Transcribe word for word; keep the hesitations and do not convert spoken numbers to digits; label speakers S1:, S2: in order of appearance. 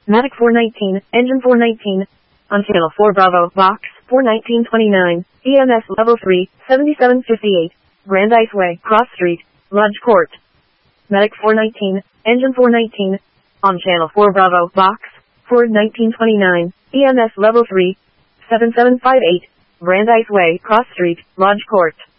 S1: Medic four nineteen, Engine four nineteen. On Channel four Bravo, Box four nineteen twenty-nine, E M S Level three, seventy-seven fifty-eight, Brandeis Way, Cross Street, Lodge Court. Medic four nineteen, Engine four nineteen. On Channel four Bravo, Box four nineteen twenty-nine, E M S Level three, seventy-seven fifty-eight, Brandeis Way, Cross Street, Lodge Court.